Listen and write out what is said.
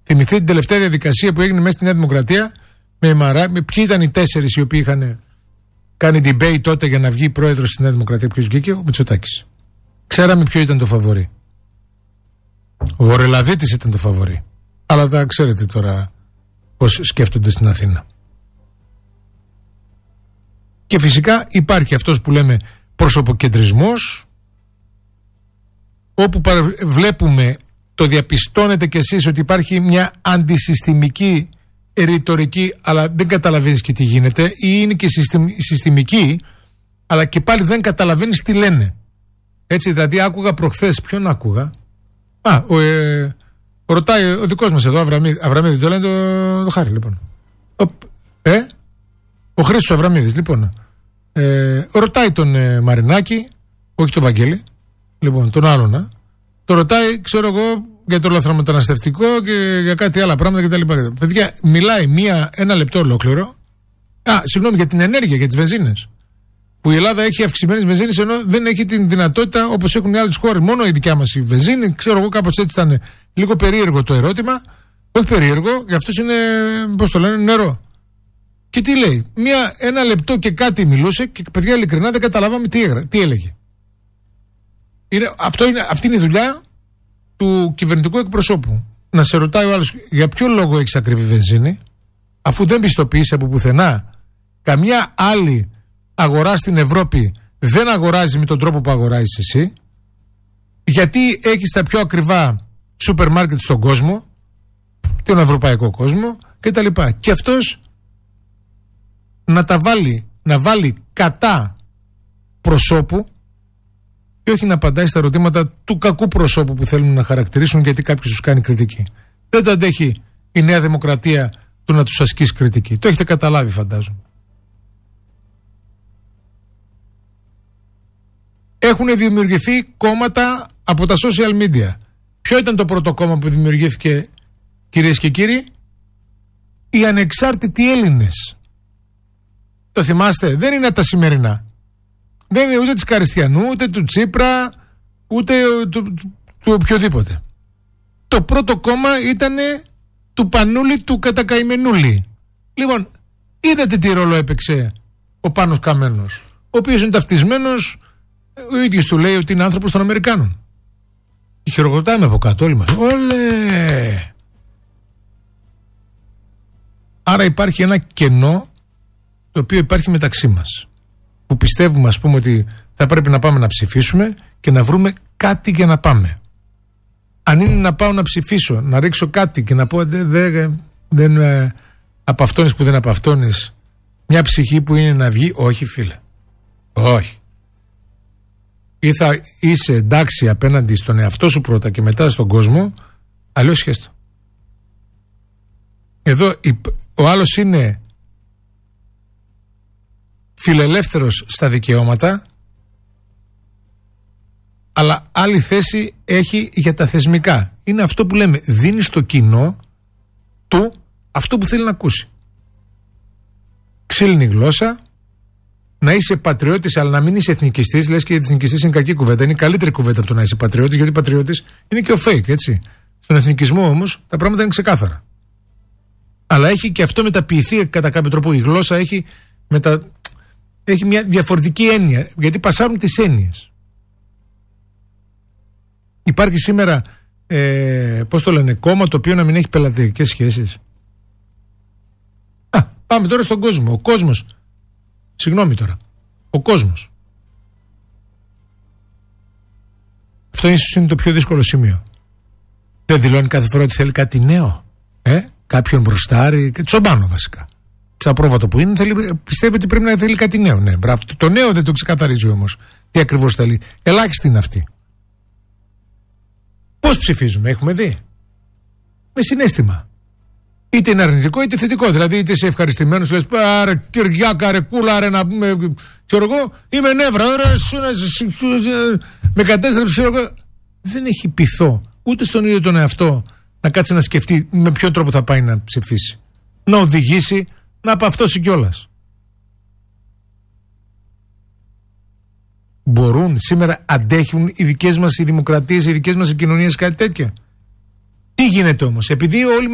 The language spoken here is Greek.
Θυμηθείτε την τελευταία διαδικασία που έγινε μέσα στη Νέα Δημοκρατία με ποιοι ήταν οι 4 οι οποίοι είχαν κάνει debate τότε για να βγει πρόεδρος στη Νέα Δημοκρατία. Ποιος βγήκε? Ο Μητσοτάκης. Ξέραμε ποιο ήταν το φαβορί. Ο Βορελαδίτης ήταν το φαβορί. Αλλά τα ξέρετε τώρα πώς σκέφτονται στην Αθήνα. Και φυσικά υπάρχει αυτός που λέμε προσωποκεντρισμός, όπου βλέπουμε, το διαπιστώνετε κι εσείς, ότι υπάρχει μια αντισυστημική ρητορική, αλλά δεν καταλαβαίνεις και τι γίνεται, ή είναι και συστημική, αλλά και πάλι δεν καταλαβαίνεις τι λένε. Έτσι, δηλαδή άκουγα προχθές, ποιον άκουγα? Ρωτάει ο δικός μας εδώ, Αβραμίδης, το λένε το Χάρη, λοιπόν. Ο Χρήστος Αβραμίδης, λοιπόν. Ρωτάει τον Μαρινάκη, όχι τον Βαγγέλη, λοιπόν, τον άλλον, το ρωτάει, ξέρω εγώ, για το λαθρομεταναστευτικό και για κάτι άλλα πράγματα κτλ. Παιδιά, μιλάει ένα λεπτό ολόκληρο. Συγγνώμη, για την ενέργεια, για τις βενζίνες. Που η Ελλάδα έχει αυξημένες βενζίνες, ενώ δεν έχει την δυνατότητα όπως έχουν οι άλλες χώρες. Μόνο η δικιά μας η βενζίνη, ξέρω εγώ, κάπως έτσι ήταν λίγο περίεργο το ερώτημα. Όχι περίεργο, για αυτούς είναι, πώς το λένε, νερό. Και τι λέει? Ένα λεπτό και κάτι μιλούσε και, παιδιά, ειλικρινά δεν καταλάβαμε τι έλεγε. Αυτή είναι η δουλειά του κυβερνητικού εκπροσώπου. Να σε ρωτάει ο άλλος για ποιο λόγο έχεις ακριβή βενζίνη, αφού δεν πιστοποιείς από πουθενά. Καμιά άλλη αγορά στην Ευρώπη δεν αγοράζει με τον τρόπο που αγοράζεις εσύ. Γιατί έχεις τα πιο ακριβά σούπερ μάρκετ στον κόσμο, τον ευρωπαϊκό κόσμο κτλ. Και αυτός να βάλει κατά προσώπου και όχι να απαντάει στα ερωτήματα του κακού προσώπου που θέλουν να χαρακτηρίσουν, γιατί κάποιος τους κάνει κριτική. Δεν το αντέχει η Νέα Δημοκρατία του να τους ασκήσει κριτική. Το έχετε καταλάβει, φαντάζομαι. Έχουν δημιουργηθεί κόμματα από τα social media. Ποιο ήταν το πρώτο κόμμα που δημιουργήθηκε, κυρίες και κύριοι? Οι ανεξάρτητοι Έλληνες. Το θυμάστε? Δεν είναι τα σημερινά. Δεν είναι ούτε της Καριστιανού, ούτε του Τσίπρα, ούτε του οποιοδήποτε. Το πρώτο κόμμα ήταν του Πανούλη, του Κατακαημενούλη. Λοιπόν, είδατε τι ρόλο έπαιξε ο Πάνος Καμένος, ο οποίος είναι ταυτισμένος, ο ίδιος του λέει ότι είναι άνθρωπος των Αμερικάνων. Και χειροκροτάμε από κάτω όλοι μας. Όλε! Άρα υπάρχει ένα κενό το οποίο υπάρχει μεταξύ μας, που πιστεύουμε, ας πούμε, ότι θα πρέπει να πάμε να ψηφίσουμε και να βρούμε κάτι για να πάμε. Αν είναι να πάω να ψηφίσω, να ρίξω κάτι και να πω δεν απαυτώνεις που δεν απαυτώνεις μια ψυχή που είναι να βγει, όχι φίλε, όχι. Ή θα είσαι εντάξει απέναντι στον εαυτό σου πρώτα και μετά στον κόσμο, αλλιώς σχέστο. Εδώ ο άλλος είναι φιλελεύθερος στα δικαιώματα, αλλά άλλη θέση έχει για τα θεσμικά. Είναι αυτό που λέμε, δίνει στο κοινό του αυτό που θέλει να ακούσει. Ξύλινη γλώσσα, να είσαι πατριώτης, αλλά να μην είσαι εθνικιστής. Λες και η εθνικιστής είναι κακή κουβέντα. Είναι η καλύτερη κουβέντα από το να είσαι πατριώτης, γιατί πατριώτης είναι και ο fake, έτσι. Στον εθνικισμό όμως τα πράγματα είναι ξεκάθαρα. Αλλά έχει και αυτό μεταποιηθεί κατά κάποιο τρόπο. Η γλώσσα έχει μια διαφορετική έννοια, γιατί πασάρουν τις έννοιες. Υπάρχει σήμερα, πώς το λένε, κόμμα το οποίο να μην έχει πελατειακές σχέσεις. Πάμε τώρα στον κόσμο. Ο κόσμος. Συγγνώμη τώρα. Ο κόσμος. Αυτό ίσως είναι το πιο δύσκολο σημείο. Δεν δηλώνει κάθε φορά ότι θέλει κάτι νέο. Κάποιον μπροστάρι. Τσομπάνο βασικά. Τσαπρόβατο που είναι, πιστεύει ότι πρέπει να θέλει κάτι νέο. Ναι, μπράβο. Το νέο δεν το ξεκαθαρίζει όμως. Τι ακριβώς θέλει. Ελάχιστη είναι αυτή. Πώς ψηφίζουμε, έχουμε δει. Με συναίσθημα. Είτε είναι αρνητικό είτε θετικό. Δηλαδή, είτε είσαι ευχαριστημένος, λες πάρε Κυριάκα, ρε κούλα, ρε να πούμε. Ξέρω εγώ, είμαι νεύρα, ρε, με κατέστρεψε, ξέρω εγώ. Δεν έχει πειθό ούτε στον ίδιο τον εαυτό να κάτσει να σκεφτεί με ποιον τρόπο θα πάει να ψηφίσει. Να οδηγήσει, να απαυτώσει κιόλας. Μπορούν σήμερα, αντέχουν οι δικές μας οι δημοκρατίες, οι δικές μας οι κοινωνίες κάτι τέτοια? Τι γίνεται όμως, επειδή όλοι